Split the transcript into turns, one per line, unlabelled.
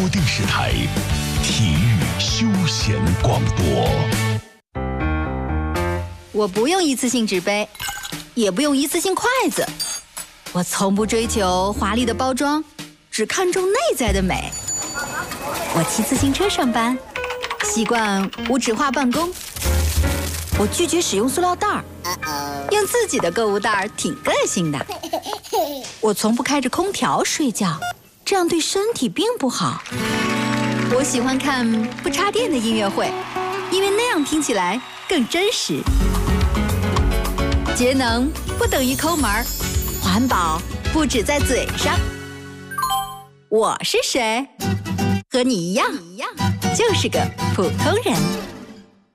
电视台体育休闲广播。
我不用一次性纸杯，也不用一次性筷子，我从不追求华丽的包装，只看重内在的美。我骑自行车上班，习惯无纸化办公。我拒绝使用塑料袋儿，用自己的购物袋儿挺个性的。我从不开着空调睡觉，这样对身体并不好。我喜欢看不插电的音乐会，因为那样听起来更真实。节能不等于抠门儿，环保不止在嘴上。我是谁？和你一样，就是个普通人。